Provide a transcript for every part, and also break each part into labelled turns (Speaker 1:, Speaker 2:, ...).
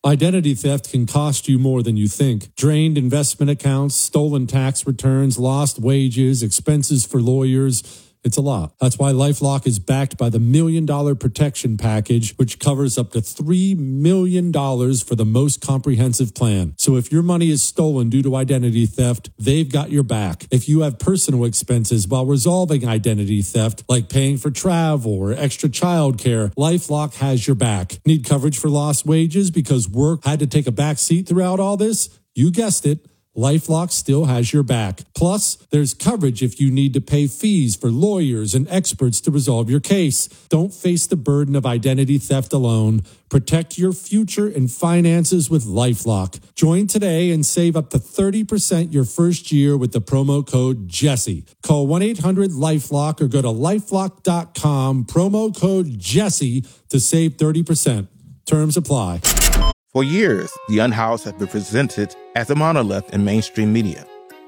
Speaker 1: Identity theft can cost you more than you think. Drained investment accounts, stolen tax returns, lost wages, expenses for lawyers. It's a lot. That's why LifeLock is backed by the $1 Million Protection Package, which covers up to $3 million for the most comprehensive plan. So if your money is stolen due to identity theft, they've got your back. If you have personal expenses while resolving identity theft, like paying for travel or extra childcare, LifeLock has your back. Need coverage for lost wages because work had to take a back seat throughout all this? You guessed it. LifeLock still has your back. Plus, there's coverage if you need to pay fees for lawyers and experts to resolve your case. Don't face the burden of identity theft alone. Protect your future and finances with LifeLock. Join today and save up to 30% your first year with the promo code Jesse. Call 1-800-LifeLock or go to lifelock.com, promo code Jesse to save 30%. Terms apply.
Speaker 2: For years, The Unhoused have been presented as a monolith in mainstream media.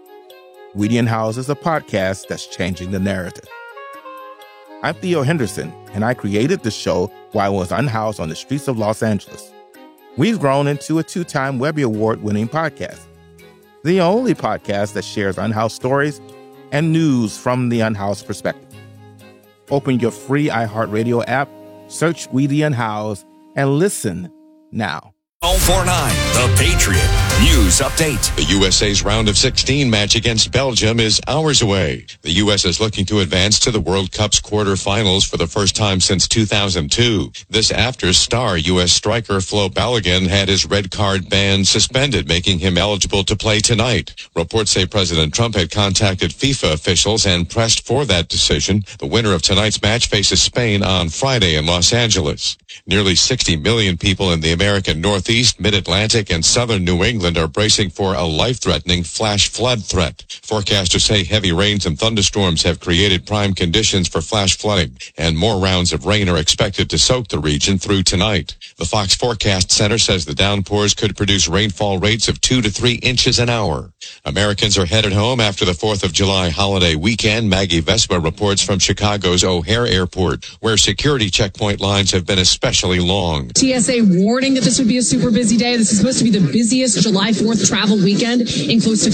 Speaker 2: We The Unhoused is a podcast that's changing the narrative. I'm Theo Henderson, and I created the show while I was unhoused on the streets of Los Angeles. We've grown into a 2-time Webby Award-winning podcast, the only podcast that shares unhoused stories and news from the unhoused perspective. Open your free iHeartRadio app, search We The Unhoused, and listen now.
Speaker 3: 1049, The Patriot News Update.
Speaker 4: The USA's round of 16 match against Belgium is hours away. The U.S. is looking to advance to the World Cup's quarterfinals for the first time since 2002. This after star U.S. striker Flo Balogun had his red card ban suspended, making him eligible to play tonight. Reports say President Trump had contacted FIFA officials and pressed for that decision. The winner of tonight's match faces Spain on Friday in Los Angeles. Nearly 60 million people in the American Northeast, Mid-Atlantic, and southern New England are bracing for a life-threatening flash flood threat. Forecasters say heavy rains and thunderstorms have created prime conditions for flash flooding, and more rounds of rain are expected to soak the region through tonight. The Fox Forecast Center says the downpours could produce rainfall rates of 2 to 3 inches an hour. Americans are headed home after the 4th of July holiday weekend. Maggie Vespa reports from Chicago's O'Hare Airport, where security checkpoint lines have been especially long.
Speaker 5: TSA warning that this would be a super busy day. This is supposed to be the busiest July 4th travel weekend in close to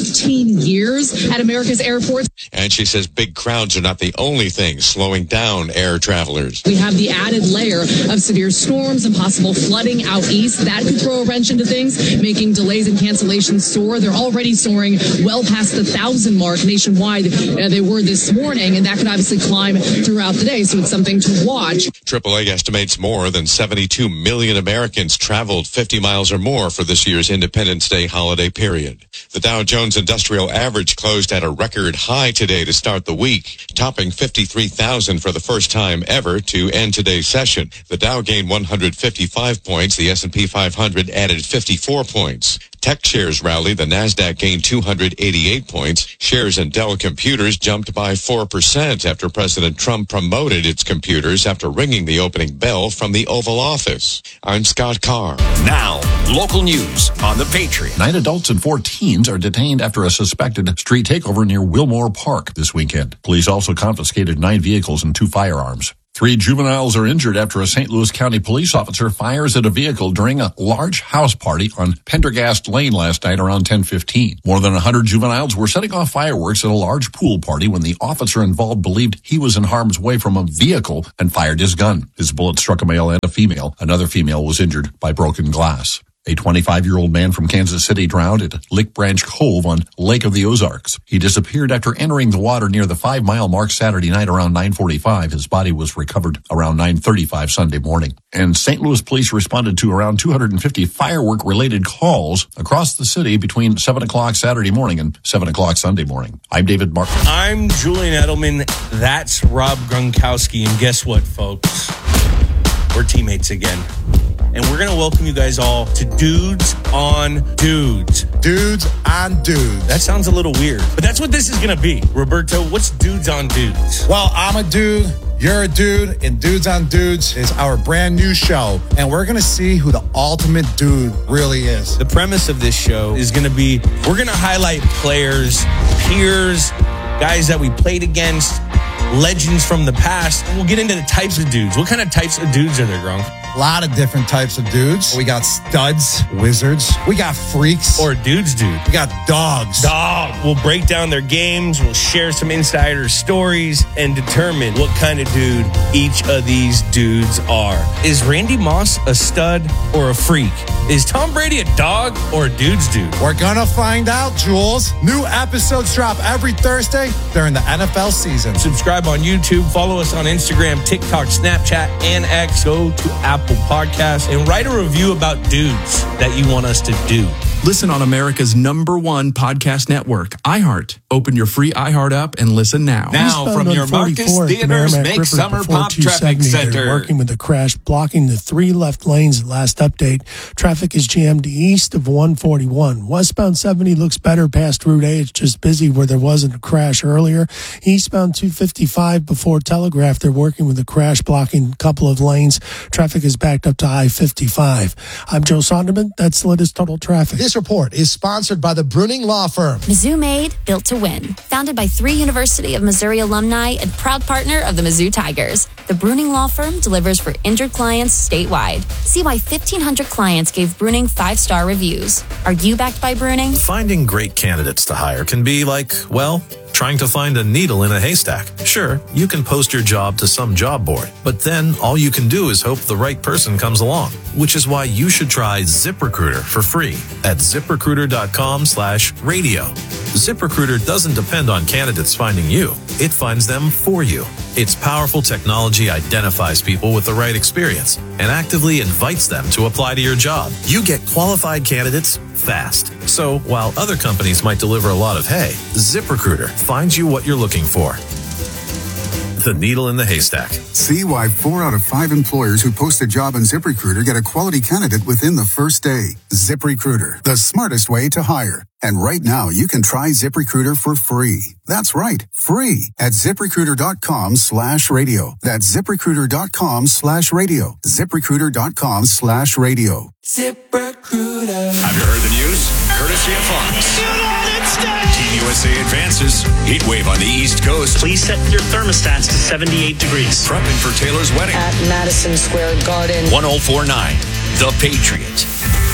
Speaker 5: 15 years at America's airports.
Speaker 4: And she says big crowds are not the only thing slowing down air travelers.
Speaker 5: We have the added layer of severe storms and possible flooding out east. That could throw a wrench into things, making delays and cancellations soar. They're already soaring well past the 1,000 mark nationwide. They were this morning, and that could obviously climb throughout the day, so it's something to watch.
Speaker 4: AAA estimates more than 72 million Americans traveled 50 miles or more for this year's Independence Day holiday period. The Dow Jones Industrial Average closed at a record high today to start the week, topping 53,000 for the first time ever to end today's session. The Dow gained 155 points. The S&P 500 added 54 points. Tech shares rallied. The Nasdaq gained 288 points. Shares in Dell Computers jumped by 4% after President Trump promoted its computers after ringing the opening bell from the Oval Office. I'm Scott Carr.
Speaker 3: Now, local news on The Patriot.
Speaker 6: 9 adults and 4 teens are detained after a suspected street takeover near Wilmore Park this weekend. Police also confiscated 9 vehicles and 2 firearms. 3 juveniles are injured after a St. Louis County police officer fires at a vehicle during a large house party on Pendergast Lane last night around 10:15. More than 100 juveniles were setting off fireworks at a large pool party when the officer involved believed he was in harm's way from a vehicle and fired his gun. His bullet struck a male and a female. Another female was injured by broken glass. A 25-year-old man from Kansas City drowned at Lick Branch Cove on Lake of the Ozarks. He disappeared after entering the water near the 5-mile mark Saturday night around 9:45. His body was recovered around 9:35 Sunday morning. And St. Louis police responded to around 250 firework-related calls across the city between 7 o'clock Saturday morning and 7 o'clock Sunday morning. I'm David Martin.
Speaker 7: I'm Julian Edelman. That's Rob Gronkowski. And guess what, folks? We're teammates again. And we're going to welcome you guys all to Dudes on Dudes.
Speaker 8: Dudes on Dudes.
Speaker 7: That sounds a little weird, but that's what this is going to be. Roberto, what's Dudes on Dudes?
Speaker 8: Well, I'm a dude, you're a dude, and Dudes on Dudes is our brand new show. And we're going to see who the ultimate dude really is.
Speaker 7: The premise of this show is going to be, we're going to highlight players, peers, guys that we played against, legends from the past. And we'll get into the types of dudes. What kind of types of dudes are there, Gronk?
Speaker 8: A lot of different types of dudes. We got studs, wizards. We got freaks.
Speaker 7: Or dudes, dude.
Speaker 8: We got dogs.
Speaker 7: We'll break down their games. We'll share some insider stories and determine what kind of dude each of these dudes are. Is Randy Moss a stud or a freak? Is Tom Brady a dog or a dude's dude?
Speaker 8: We're gonna find out, Jules. New episodes drop every Thursday during the NFL season.
Speaker 7: Subscribe on YouTube, follow us on Instagram, TikTok, Snapchat, and X. Go to Apple Podcasts and write a review about dudes that you want us to do.
Speaker 9: Listen on America's #1 podcast network, iHeart. Open your free iHeart app and listen now.
Speaker 10: Now from your Marcus Theaters Big Summer Pop Traffic Center.
Speaker 11: Working with the crash, blocking the 3 left lanes at last update. Traffic is jammed east of 141. Westbound 70 looks better past Route 8. It's just busy where there wasn't a crash earlier. Eastbound 255 before Telegraph, they're working with the crash, blocking a couple of lanes. Traffic is backed up to I-55. I'm Joe Sonderman. That's the latest total traffic.
Speaker 12: This report is sponsored by the Bruning Law Firm.
Speaker 13: Mizzou Made, built to win. Founded by 3 University of Missouri alumni and proud partner of the Mizzou Tigers. The Bruning Law Firm delivers for injured clients statewide. See why 1,500 clients gave Bruning 5-star reviews. Are you backed by Bruning?
Speaker 14: Finding great candidates to hire can be like, well, trying to find a needle in a haystack. Sure, you can post your job to some job board, but then all you can do is hope the right person comes along, which is why you should try ZipRecruiter for free at ZipRecruiter.com/radio. ZipRecruiter doesn't depend on candidates finding you. It finds them for you. Its powerful technology identifies people with the right experience and actively invites them to apply to your job. You get qualified candidates fast. So while other companies might deliver a lot of hay, ZipRecruiter finds you what you're looking for. The needle in the haystack.
Speaker 15: See why 4 out of 5 employers who post a job on ZipRecruiter get a quality candidate within the first day. ZipRecruiter, the smartest way to hire. And right now, you can try ZipRecruiter for free. That's right, free at ZipRecruiter.com/radio. That's ZipRecruiter.com/radio. ZipRecruiter.com/radio.
Speaker 3: ZipRecruiter. Have you heard the news? Courtesy of Fox. Team USA advances. Heat wave on the East Coast.
Speaker 16: Please set your thermostats to 78 degrees.
Speaker 3: Prepping for Taylor's wedding.
Speaker 17: At Madison Square Garden.
Speaker 3: 1049, The Patriot.